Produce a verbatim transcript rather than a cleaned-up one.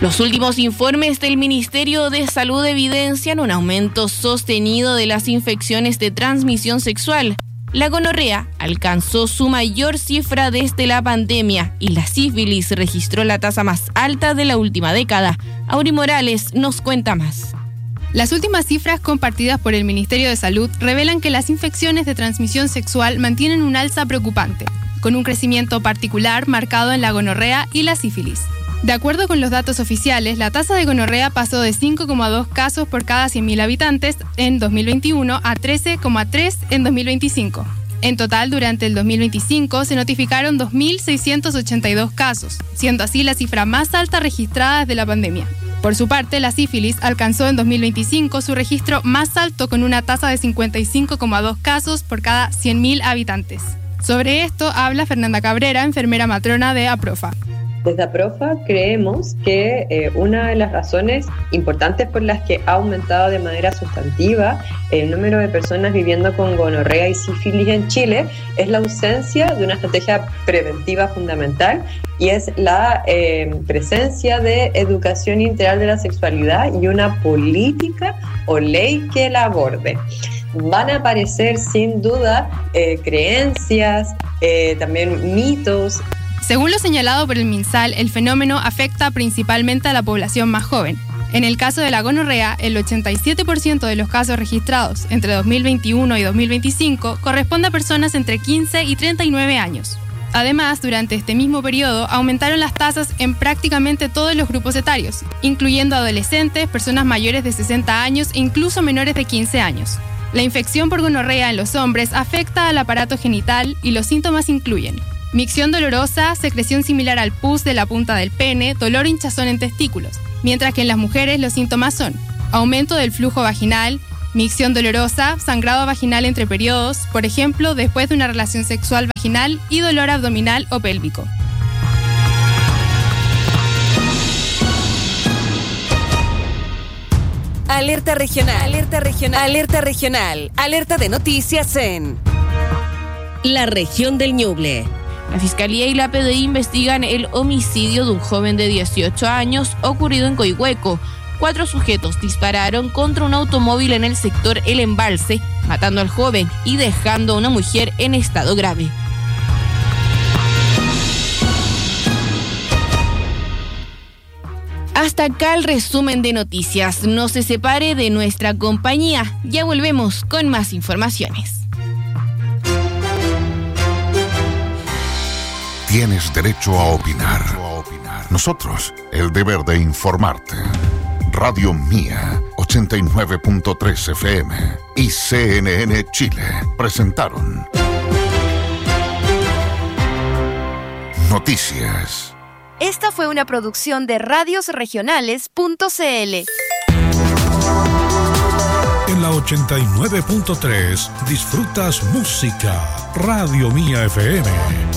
Los últimos informes del Ministerio de Salud evidencian un aumento sostenido de las infecciones de transmisión sexual. La gonorrea alcanzó su mayor cifra desde la pandemia y la sífilis registró la tasa más alta de la última década. Auri Morales nos cuenta más. Las últimas cifras compartidas por el Ministerio de Salud revelan que las infecciones de transmisión sexual mantienen un alza preocupante, con un crecimiento particular marcado en la gonorrea y la sífilis. De acuerdo con los datos oficiales, la tasa de gonorrea pasó de cinco coma dos casos por cada cien mil habitantes en dos mil veintiuno a trece coma tres en dos mil veinticinco. En total, durante el dos mil veinticinco se notificaron dos mil seiscientos ochenta y dos casos, siendo así la cifra más alta registrada desde la pandemia. Por su parte, la sífilis alcanzó en dos mil veinticinco su registro más alto con una tasa de cincuenta y cinco coma dos casos por cada cien mil habitantes. Sobre esto habla Fernanda Cabrera, enfermera matrona de APROFA. Desde APROFA creemos que eh, una de las razones importantes por las que ha aumentado de manera sustantiva el número de personas viviendo con gonorrea y sífilis en Chile es la ausencia de una estrategia preventiva fundamental y es la eh, presencia de educación integral de la sexualidad y una política o ley que la aborde. Van a aparecer sin duda eh, creencias, eh, también mitos. Según lo señalado por el MinSal, el fenómeno afecta principalmente a la población más joven. En el caso de la gonorrea, el ochenta y siete por ciento de los casos registrados entre dos mil veintiuno y dos mil veinticinco corresponde a personas entre quince y treinta y nueve años. Además, durante este mismo periodo aumentaron las tasas en prácticamente todos los grupos etarios, incluyendo adolescentes, personas mayores de sesenta años e incluso menores de quince años. La infección por gonorrea en los hombres afecta al aparato genital y los síntomas incluyen micción dolorosa, secreción similar al pus de la punta del pene, dolor o hinchazón en testículos, mientras que en las mujeres los síntomas son aumento del flujo vaginal, micción dolorosa, sangrado vaginal entre periodos, por ejemplo, después de una relación sexual vaginal y dolor abdominal o pélvico. Alerta regional, alerta regional, alerta regional, alerta de noticias en la región del Ñuble. La Fiscalía y la P D I investigan el homicidio de un joven de dieciocho años ocurrido en Coihueco. Cuatro sujetos dispararon contra un automóvil en el sector El Embalse, matando al joven y dejando a una mujer en estado grave. Hasta acá el resumen de noticias. No se separe de nuestra compañía. Ya volvemos con más informaciones. Tienes derecho a opinar. Nosotros, el deber de informarte. Radio Mía, ochenta y nueve punto tres F M y C N N Chile presentaron Noticias. Esta fue una producción de radios regionales punto c l. En la ochenta y nueve punto tres disfrutas música. Radio Mía F M.